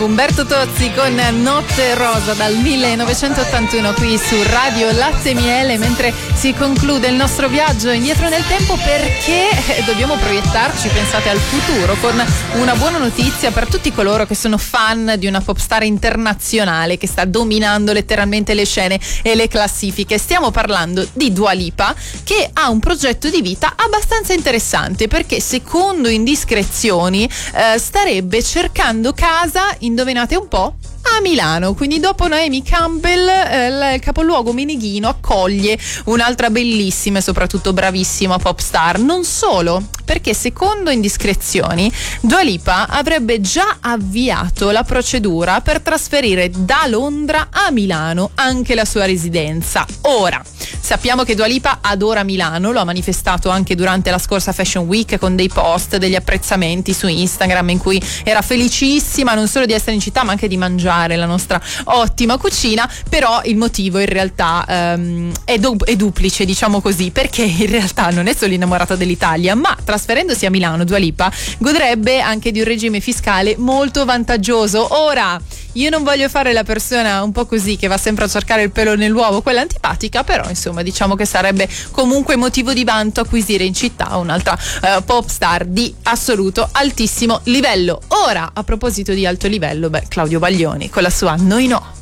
Umberto Tozzi con Notte Rosa dal 1981 qui su Radio Latte Miele, mentre si conclude il nostro viaggio indietro nel tempo, perché dobbiamo proiettarci, pensate, al futuro con una buona notizia per tutti coloro che sono fan di una popstar internazionale che sta dominando letteralmente le scene e le classifiche. Stiamo parlando di Dua Lipa, che ha un progetto di vita abbastanza interessante, perché secondo indiscrezioni starebbe cercando casa, indovinate un po', a Milano. Quindi dopo Naomi Campbell il capoluogo meneghino accoglie un'altra bellissima e soprattutto bravissima pop star. Non solo, perché secondo indiscrezioni Dua Lipa avrebbe già avviato la procedura per trasferire da Londra a Milano anche la sua residenza. Ora, sappiamo che Dua Lipa adora Milano, lo ha manifestato anche durante la scorsa Fashion Week con dei post, degli apprezzamenti su Instagram in cui era felicissima non solo di essere in città ma anche di mangiare la nostra ottima cucina. Però il motivo in realtà è duplice, diciamo così, perché in realtà non è solo innamorata dell'Italia, ma trasferendosi a Milano Dua Lipa godrebbe anche di un regime fiscale molto vantaggioso. Ora, io non voglio fare la persona un po' così che va sempre a cercare il pelo nell'uovo, quella antipatica, però insomma diciamo che sarebbe comunque motivo di vanto acquisire in città un'altra pop star di assoluto altissimo livello. Ora, a proposito di alto livello, Claudio Baglioni con la sua Noi No.